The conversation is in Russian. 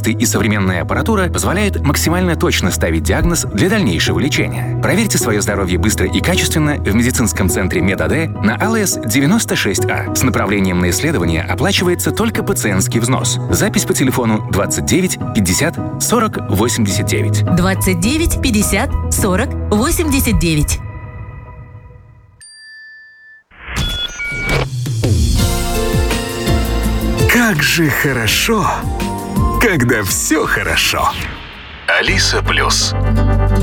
гаджеты и современная аппаратура позволяют максимально точно ставить диагноз для дальнейшего лечения. Проверьте свое здоровье быстро и качественно в медицинском центре МедАД на АЛС 96А. С направлением на исследование оплачивается только пациентский взнос. Запись по телефону 29 50 40 89. 29 50 40 89. Как же хорошо, когда все хорошо. Алиса Плюс.